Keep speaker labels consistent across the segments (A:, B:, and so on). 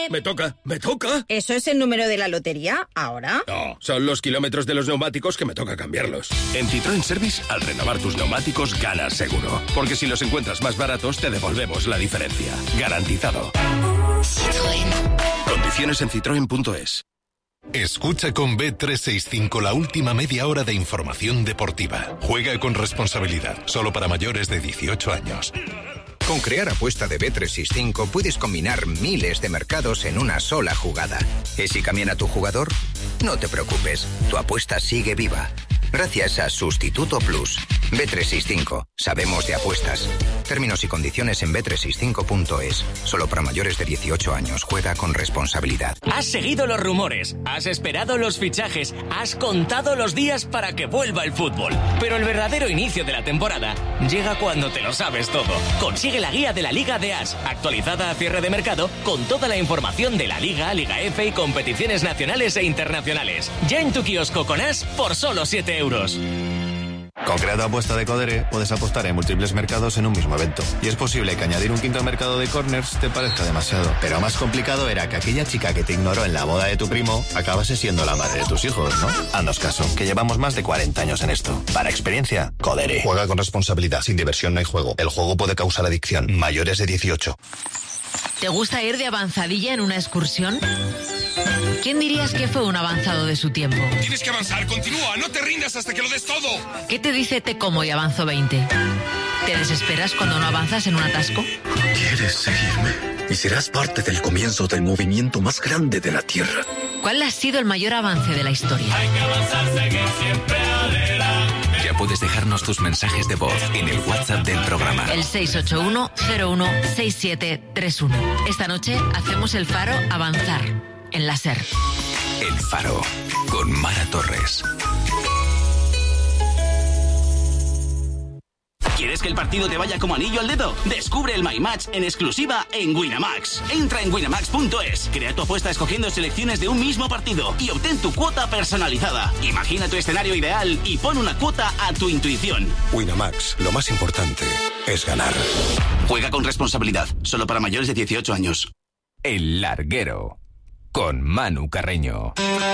A: Me toca.
B: ¿Eso es el número de la lotería ahora?
A: No, son los kilómetros de los neumáticos que me toca cambiarlos.
C: En Citroën Service, al renovar tus neumáticos, ganas seguro. Porque si los encuentras más baratos, te devolvemos la diferencia. Garantizado. Citroën. Condiciones en citroen.es.
D: Escucha con Bet365 la última media hora de información deportiva. Juega con responsabilidad, solo para mayores de 18 años.
E: Con Crear Apuesta de Bet365 puedes combinar miles de mercados en una sola jugada. ¿Y si cambian a tu jugador? No te preocupes, tu apuesta sigue viva. Gracias a Sustituto Plus. Bet365. Sabemos de apuestas. Términos y condiciones en bet365.es. Solo para mayores de 18 años. Juega con responsabilidad.
F: Has seguido los rumores, has esperado los fichajes, has contado los días para que vuelva el fútbol. Pero el verdadero inicio de la temporada llega cuando te lo sabes todo. Consigue la guía de la Liga de As, actualizada a cierre de mercado, con toda la información de la Liga, Liga F y competiciones nacionales e internacionales. Ya en tu kiosco con As por solo 7 euros.
G: Con Crear Apuesta de Codere puedes apostar en múltiples mercados en un mismo evento. Y es posible que añadir un quinto mercado de corners te parezca demasiado. Pero más complicado era que aquella chica que te ignoró en la boda de tu primo acabase siendo la madre de tus hijos, ¿no? Haznos caso, que llevamos más de 40 años en esto. Para experiencia, Codere.
D: Juega con responsabilidad. Sin diversión no hay juego. El juego puede causar adicción. Mayores de 18.
H: ¿Te gusta ir de avanzadilla en una excursión? ¿Quién dirías que fue un avanzado de su tiempo?
I: Tienes que avanzar, continúa, no te rindas hasta que lo des todo.
H: ¿Qué te dice Te Como y Avanzo 20? ¿Te desesperas cuando no avanzas en un atasco?
J: ¿Quieres seguirme? Y serás parte del comienzo del movimiento más grande de la Tierra.
H: ¿Cuál ha sido el mayor avance de la historia?
K: Hay que avanzar, seguir siempre adelante.
L: Ya puedes dejarnos tus mensajes de voz en el WhatsApp del programa.
H: El 681-016731. Esta noche hacemos el Faro avanzar en la SER.
L: El Faro, con Mara Torres.
F: ¿Quieres que el partido te vaya como anillo al dedo? Descubre el My Match en exclusiva en Winamax. Entra en winamax.es, crea tu apuesta escogiendo selecciones de un mismo partido y obtén tu cuota personalizada. Imagina tu escenario ideal y pon una cuota a tu intuición.
C: Winamax, lo más importante es ganar.
F: Juega con responsabilidad, solo para mayores de 18 años.
L: El Larguero, con Manu Carreño.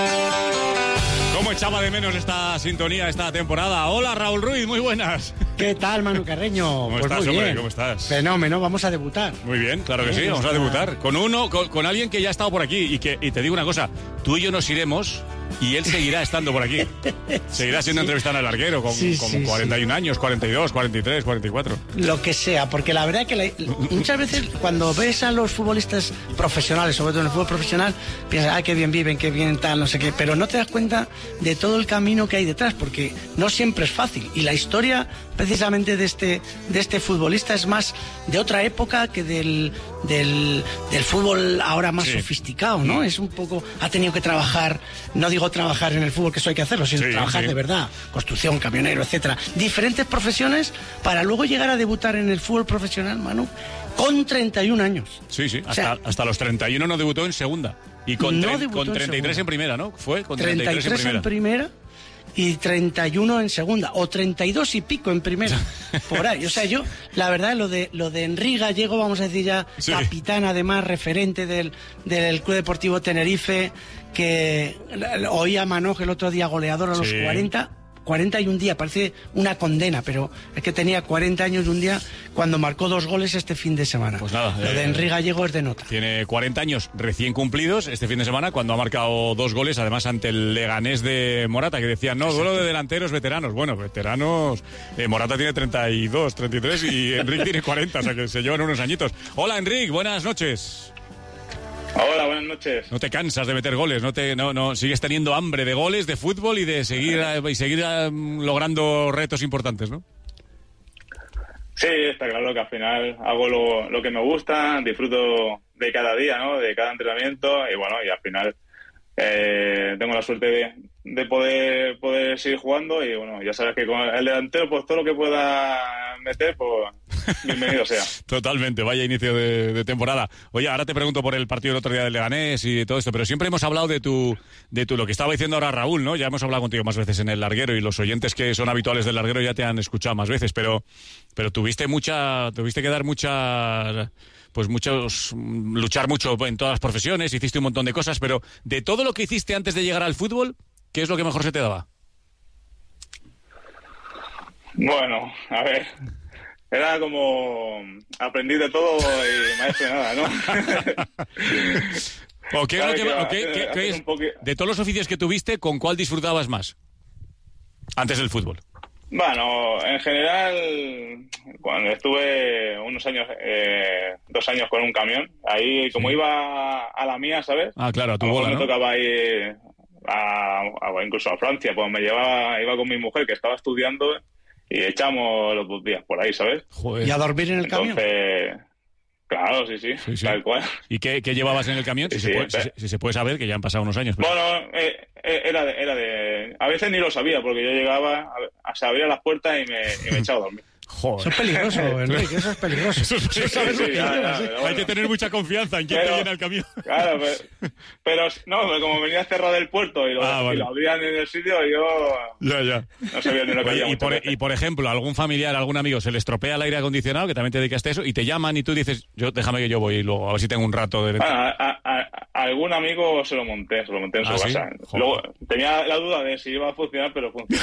M: ¿Cómo echaba de menos esta sintonía, esta temporada? Hola, Raúl Ruiz, muy buenas.
N: ¿Qué tal, Manu Carreño?
M: ¿Cómo estás,
N: muy
M: hombre?
N: bien.
M: ¿Cómo estás?
N: Fenómeno, vamos a debutar.
M: Muy bien, claro que sí, vamos a debutar. Con alguien que ya ha estado por aquí y te digo una cosa, tú y yo nos iremos y él seguirá estando por aquí. Seguirá siendo entrevistado en el Larguero con 41 años, 42, 43, 44.
N: Lo que sea, porque la verdad que muchas veces cuando ves a los futbolistas profesionales, sobre todo en el fútbol profesional, piensas, qué bien viven, qué bien tal, no sé qué, pero no te das cuenta de todo el camino que hay detrás, porque no siempre es fácil. Y la historia precisamente de este futbolista es más de otra época que del fútbol ahora más sofisticado, ¿no? Es un poco, ha tenido que trabajar, no digo trabajar en el fútbol, que eso hay que hacerlo, sino trabajar de verdad, construcción, camionero, etcétera, diferentes profesiones para luego llegar a debutar en el fútbol profesional, Manu, con 31 años.
M: Sí, hasta los 31 no debutó en segunda. Y con 33 en primera, ¿no? Fue con 33
N: en primera y 31 en segunda, o 32 y pico en primera, por ahí. O sea, yo, la verdad, lo de Henry Gallego, vamos a decir ya, capitán, además, referente del Club Deportivo Tenerife, que oía a Manoj el otro día, goleador a los 41 días, parece una condena, pero es que tenía 40 años y un día cuando marcó 2 goles este fin de semana.
M: Pues nada,
N: lo de Henry Gallego es de nota.
M: Tiene 40 años recién cumplidos este fin de semana cuando ha marcado 2 goles, además ante el Leganés de Morata, que decían, no, duelo de delanteros veteranos. Bueno, veteranos, Morata tiene 32, 33 y Enric tiene 40, o sea que se llevan unos añitos. Hola, Enric, buenas noches.
O: Hola, buenas noches.
M: No te cansas de meter goles, no sigues teniendo hambre de goles, de fútbol y de seguir logrando retos importantes, ¿no?
O: Sí, está claro que al final hago lo que me gusta, disfruto de cada día, ¿no? De cada entrenamiento y bueno, y al final tengo la suerte de poder seguir jugando y bueno, ya sabes que con el delantero pues todo lo que pueda meter, pues bienvenido sea.
M: Totalmente, vaya inicio de temporada. Oye, ahora te pregunto por el partido del otro día del Leganés y todo esto, pero siempre hemos hablado de tu lo que estaba diciendo ahora Raúl, ¿no? Ya hemos hablado contigo más veces en el Larguero y los oyentes que son habituales del Larguero ya te han escuchado más veces, pero tuviste que dar mucha pues luchar mucho en todas las profesiones, hiciste un montón de cosas, pero de todo lo que hiciste antes de llegar al fútbol, ¿qué es lo que mejor se te daba?
O: Bueno, a ver, era como aprendí de todo y maestro de nada, ¿no?
M: ¿O qué es lo que es, de todos los oficios que tuviste, con cuál disfrutabas más antes del fútbol?
O: Bueno, en general, cuando estuve unos años, 2 años con un camión, ahí como iba a la mía, ¿sabes?
M: Ah, claro, a tu bola, ¿no?
O: Me tocaba ir incluso a Francia, pues iba con mi mujer que estaba estudiando y echamos los 2 días por ahí, ¿sabes?
N: Joder. ¿Y a dormir en el camión?
O: Claro, sí, tal cual.
M: ¿Y qué llevabas en el camión? Si se puede saber, que ya han pasado unos años. Pero...
O: Bueno, era de... A veces ni lo sabía, porque yo llegaba, se abría las puertas y me echaba a dormir.
M: Joder.
N: Eso es peligroso, Enrique, eso es peligroso.
M: Hay que tener mucha confianza en quién te llena el camión.
O: Claro, pero no, como venía cerrado el puerto y lo abrían en el sitio, yo no sabía ni lo que había.
M: Y por ejemplo, algún familiar, algún amigo se le estropea el aire acondicionado, que también te dedicaste a eso, y te llaman y tú dices, déjame que yo voy y luego a ver si tengo un rato de...
O: algún amigo se lo monté en su casa. ¿Sí? Luego tenía la duda de si iba a funcionar, pero funcionó.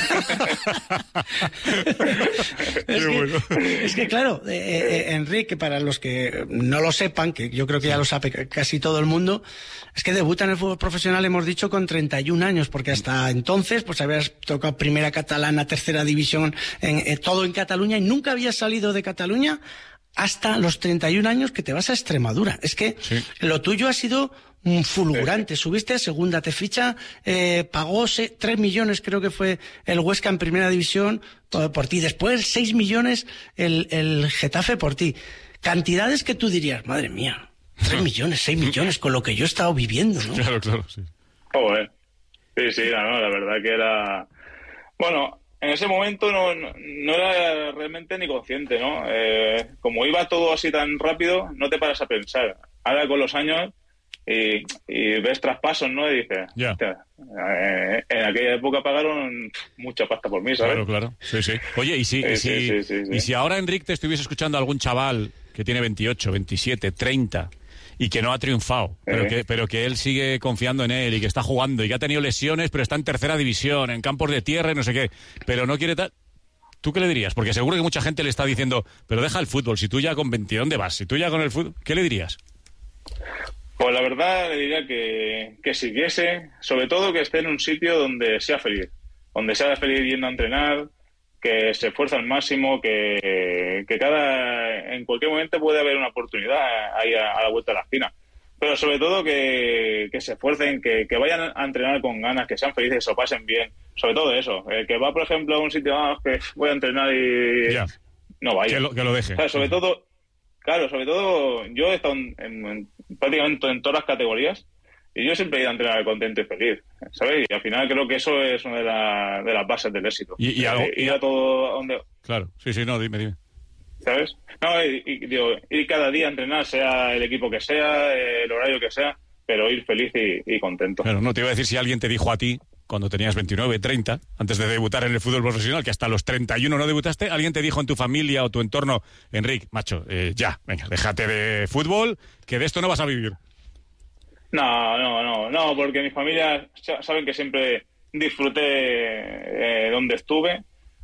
N: Es que claro, Enrique, para los que no lo sepan, que yo creo que ya lo sabe casi todo el mundo, es que debuta en el fútbol profesional, hemos dicho, con 31 años, porque hasta entonces pues habías tocado primera catalana, tercera división, todo en Cataluña, y nunca habías salido de Cataluña hasta los 31 años que te vas a Extremadura. Es que lo tuyo ha sido fulgurante. Subiste a segunda, te ficha, pagó 3 millones, creo que fue el Huesca en primera división por ti. Después 6 millones el Getafe por ti. Cantidades que tú dirías, madre mía, 3 millones, 6 millones, con lo que yo he estado viviendo, ¿no?
M: Claro, sí.
O: Joder. Sí, la verdad que era... Bueno... En ese momento no era realmente ni consciente, ¿no? Como iba todo así tan rápido, no te paras a pensar. Ahora con los años y ves traspasos, ¿no? Y dices, en aquella época pagaron mucha pasta por mí, ¿sabes?
M: Claro. Sí. Oye, y si ahora, Enrique, te estuviese escuchando algún chaval que tiene 28, 27, 30... y que no ha triunfado, pero que él sigue confiando en él y que está jugando y que ha tenido lesiones, pero está en tercera división, en campos de tierra y no sé qué, pero no quiere tal... ¿Tú qué le dirías? Porque seguro que mucha gente le está diciendo, pero deja el fútbol, si tú ya con 20, ¿dónde vas? Si tú ya con el fútbol, ¿qué le dirías?
O: Pues la verdad le diría que siguiese, sobre todo que esté en un sitio donde sea feliz yendo a entrenar, que se esfuerza al máximo, que en cualquier momento puede haber una oportunidad ahí a la vuelta de la esquina. Pero sobre todo que se esfuercen, que vayan a entrenar con ganas, que sean felices, que se lo pasen bien. Sobre todo eso. El que va, por ejemplo, a un sitio, que voy a entrenar y no vaya.
M: Que lo deje.
O: O sea, sobre todo, yo he estado prácticamente en todas las categorías. Y yo siempre he ido a entrenar contento y feliz, ¿sabes? Y al final creo que eso es una de las bases del éxito.
M: Ir
O: a todo donde...
M: Claro, sí, no, dime.
O: ¿Sabes? No, ir cada día a entrenar, sea el equipo que sea, el horario que sea, pero ir feliz y contento.
M: Claro, no te iba a decir si alguien te dijo a ti, cuando tenías 29, 30, antes de debutar en el fútbol profesional, que hasta los 31 no debutaste, alguien te dijo en tu familia o tu entorno, Enrique, macho, venga, déjate de fútbol, que de esto no vas a vivir.
O: No, porque mi familia saben que siempre disfruté donde estuve.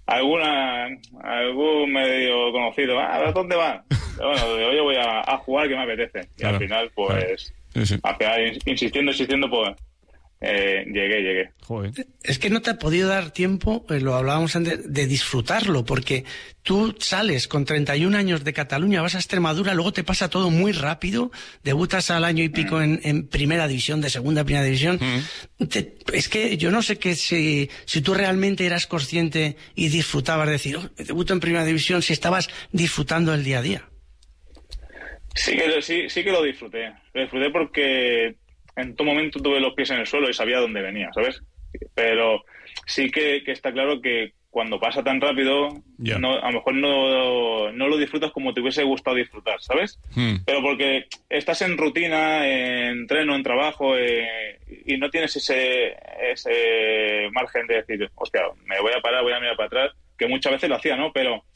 O: Algún medio conocido, ¿dónde va? Bueno, yo voy a jugar, que me apetece. Y al final, pues, al final, insistiendo, pues, llegué.
M: Joder.
N: Es que no te ha podido dar tiempo, lo hablábamos antes, de disfrutarlo, porque tú sales con 31 años de Cataluña, vas a Extremadura, luego te pasa todo muy rápido, debutas al año y pico en primera división, de segunda a primera división. Es que yo no sé si tú realmente eras consciente y disfrutabas de decir, debuto en primera división, si estabas disfrutando el día a día.
O: Sí que lo disfruté. Lo disfruté porque en todo momento tuve los pies en el suelo y sabía dónde venía, ¿sabes? Pero sí que está claro que cuando pasa tan rápido, a lo mejor no lo disfrutas como te hubiese gustado disfrutar, ¿sabes? Pero porque estás en rutina, en entreno, en trabajo, y no tienes ese margen de decir, hostia, me voy a parar, voy a mirar para atrás, que muchas veces lo hacía, ¿no? Pero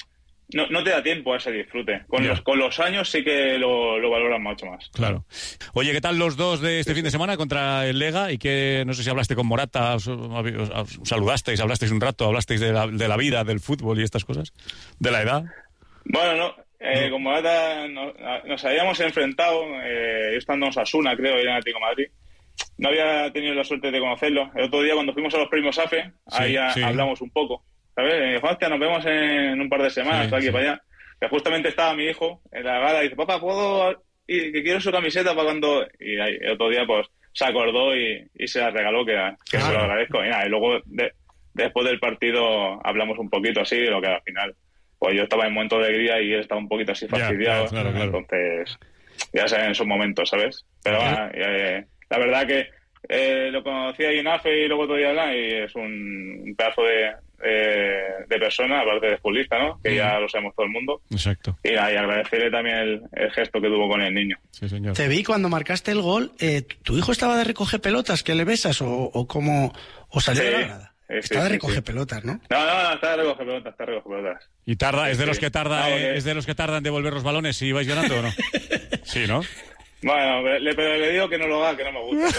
O: no te da tiempo a ese disfrute. Con los años sí que lo valoran mucho más.
M: Claro. Oye, ¿qué tal los dos de este fin de semana contra el Lega? Y que no sé si hablaste con Morata, os saludasteis, hablasteis un rato, hablasteis de la vida, del fútbol y estas cosas, de la edad.
O: Bueno, con Morata nos habíamos enfrentado, yo estando en Osasuna, creo, y en Atlético de Madrid. No había tenido la suerte de conocerlo. El otro día, cuando fuimos a los premios AFE, ahí hablamos un poco. ¿Sabes? Me dijo, hostia, nos vemos en un par de semanas, aquí para allá. Que justamente estaba mi hijo en la gala y dice, papá, ¿puedo ir? Que quiero su camiseta para cuando... Y ahí, el otro día, pues, se acordó y se la regaló, que se lo agradezco. Y nada, y luego, después del partido, hablamos un poquito así, lo que al final, pues yo estaba en momento de alegría y él estaba un poquito así fastidiado. Claro. Entonces, ya saben esos momentos, ¿sabes? Pero la verdad que lo conocí ahí en AFE y luego todavía habla y es un pedazo de persona, aparte de futbolista, ¿no? Que ya lo sabemos todo el mundo.
M: Exacto.
O: Y agradecerle también el gesto que tuvo con el niño.
M: Sí, señor.
N: Te vi cuando marcaste el gol. ¿Tu hijo estaba de recoger pelotas? ¿Que le besas? ¿O cómo? ¿O salió de la nada? Estaba de recoger pelotas, ¿no?
O: No, está de recoger pelotas.
M: ¿Y tarda? ¿Es de los que tarda en devolver los balones si vais ganando o no? Sí, ¿no?
O: Bueno, pero le digo que no lo haga, que no me gusta.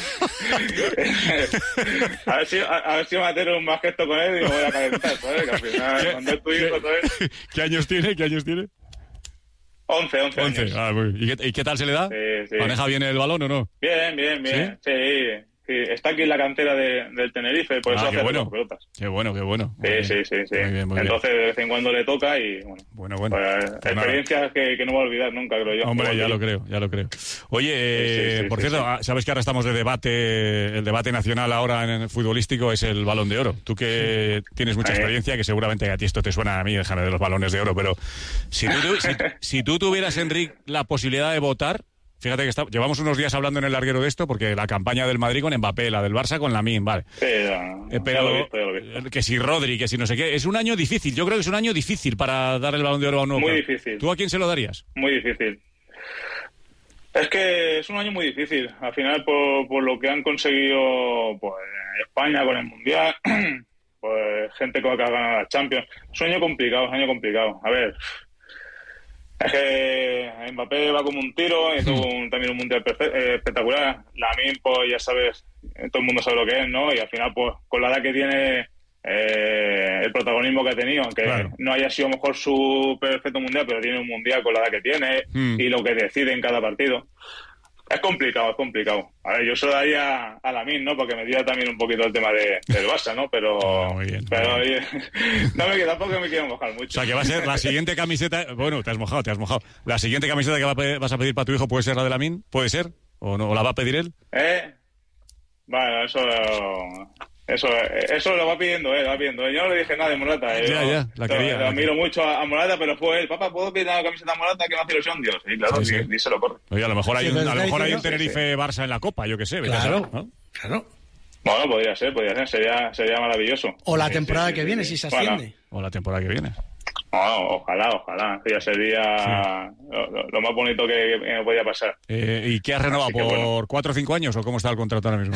O: a ver si va a tener un más gesto con él y me voy a calentar, ¿sabes? Que al final, cuando es tu hijo, ¿sabes?
M: ¿Qué años tiene?
O: 11 años.
M: Ah, ¿Y qué tal se le da?
O: Sí.
M: ¿Maneja bien el balón o no?
O: Bien. Sí. Está aquí en la cantera del Tenerife, por eso hace las pelotas.
M: Qué bueno.
O: Sí.
M: Muy bien.
O: Entonces, de vez en cuando le toca y,
M: bueno.
O: Pues, experiencias que no va a olvidar nunca, creo yo.
M: Hombre, ya lo creo. Oye, por cierto, sabes que ahora estamos de debate, el debate nacional ahora en el futbolístico es el Balón de Oro. Tú que tienes mucha experiencia, que seguramente a ti esto te suena, a mí, déjame de los balones de oro, pero si tú tuvieras, Enric, la posibilidad de votar. Fíjate que llevamos unos días hablando en el larguero de esto, porque la campaña del Madrid con Mbappé, la del Barça con Lamine, vale.
O: Sí,
M: pero
O: ya lo he visto.
M: Que si Rodri, que si no sé qué. Es un año difícil, yo creo que es un año difícil para dar el Balón de Oro a un nuevo.
O: Muy difícil.
M: ¿Tú a quién se lo darías?
O: Muy difícil. Es que es un año muy difícil. Al final, por lo que han conseguido pues España con el Mundial, pues gente que ha ganado la Champions. Es un año complicado. A ver... Es que Mbappé va como un tiro, hizo también un mundial espectacular. Lamine, pues ya sabes, todo el mundo sabe lo que es, ¿no? Y al final, pues con la edad que tiene, el protagonismo que ha tenido, aunque no haya sido a lo mejor su perfecto mundial, pero tiene un mundial con la edad que tiene y lo que decide en cada partido. Es complicado. A ver, yo se lo daría a Lamine, ¿no? Porque me diera también un poquito el tema del Barça, ¿no? Pero
M: muy bien.
O: Tampoco me quiero mojar mucho.
M: O sea, que va a ser la siguiente camiseta... Bueno, te has mojado. La siguiente camiseta que vas a pedir para tu hijo puede ser la de Lamine, ¿puede ser? ¿O no? ¿O la va a pedir él?
O: Bueno, eso lo va pidiendo él, Yo no le dije nada de Morata.
M: Ya, la quería.
O: Lo admiro mucho a Morata, pero fue él. Papá, ¿puedo pedir la camiseta a Morata que me hace ilusión? Dios, sí, claro, díselo, corre.
M: Oye, a lo mejor hay un Tenerife-Barça en la Copa, yo qué sé.
N: Claro.
O: Bueno, podría ser. Sería maravilloso.
N: O la temporada que viene, si se asciende.
M: O la temporada que viene.
O: No, ojalá. Ya sería lo más bonito que me podía pasar.
M: ¿Y qué has renovado? ¿Por 4 o 5 años o cómo está el contrato ahora mismo?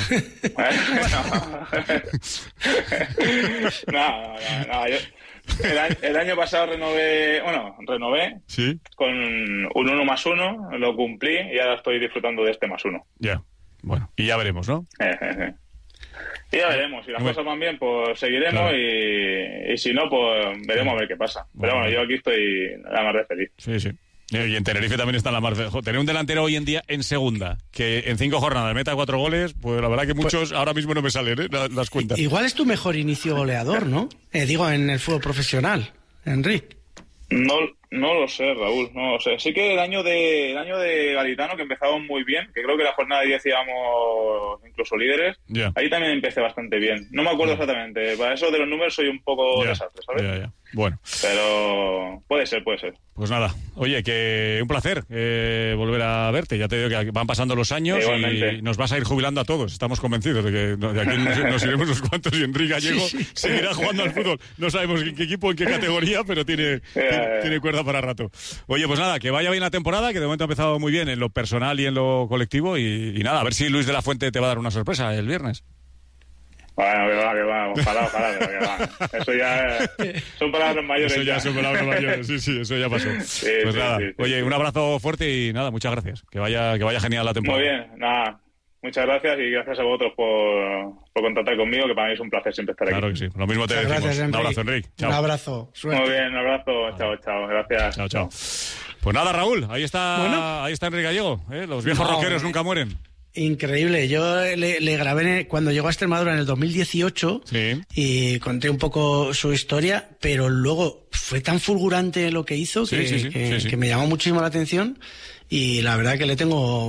O: No. El año pasado renové
M: ¿sí?
O: Con un 1+1, lo cumplí y ahora estoy disfrutando de este +1.
M: Ya, bueno, y ya veremos, ¿no?
O: Y ya veremos, si las cosas van bien, pues seguiremos y si no, pues veremos a ver qué pasa. Pero bueno, yo aquí estoy la más de feliz.
M: Sí. Y en Tenerife también está la mar. Tener un delantero hoy en día en segunda, que en 5 jornadas meta 4 goles, pues la verdad que muchos ahora mismo no me salen las cuentas.
N: Igual es tu mejor inicio goleador, ¿no? Digo, en el fútbol profesional, Enric.
O: No lo sé, Raúl, no lo sé. Sí que el año de Garitano, que empezamos muy bien, que creo que la jornada 10 íbamos incluso líderes, ahí también empecé bastante bien. No me acuerdo exactamente, para eso de los números soy un poco desastre, ¿sabes?
M: Bueno.
O: Pero puede ser.
M: Pues nada, oye, que un placer volver a verte. Ya te digo que van pasando los años y nos vas a ir jubilando a todos. Estamos convencidos de que de aquí nos iremos unos cuantos y Enric Gallego seguirá jugando al fútbol. No sabemos en qué equipo, en qué categoría, pero tiene cuerda para rato. Oye, pues nada, que vaya bien la temporada, que de momento ha empezado muy bien en lo personal y en lo colectivo y nada, a ver si Luis de la Fuente te va a dar una sorpresa el viernes.
O: Bueno, que va, ojalá, que va. Eso ya son palabras mayores.
M: Eso ya son palabras mayores, sí, eso ya pasó.
O: Sí,
M: pues
O: sí,
M: nada,
O: sí,
M: oye, un abrazo fuerte y nada, muchas gracias. Que vaya genial la temporada.
O: Muy bien, nada. Muchas gracias y gracias a vosotros por contactar conmigo, que para mí es un placer siempre estar aquí.
M: Claro que sí, lo mismo te decimos.
N: Gracias,
M: un abrazo, Enrique. Chao.
N: Un abrazo, suerte.
O: Muy bien, un abrazo, chao, gracias.
M: Chao. Pues nada, Raúl, ahí está Enrique Gallego, los viejos rockeros nunca mueren.
N: Increíble, yo le grabé cuando llegó a Extremadura en el 2018 y conté un poco su historia, pero luego fue tan fulgurante lo que hizo que me llamó muchísimo la atención y la verdad que le tengo